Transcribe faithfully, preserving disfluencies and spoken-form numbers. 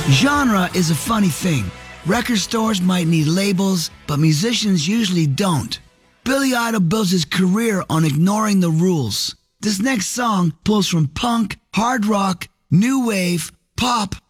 Genre is a funny thing. Record stores might need labels, but musicians usually don't. Billy Idol builds his career on ignoring the rules. This next song pulls from punk, hard rock, new wave, pop,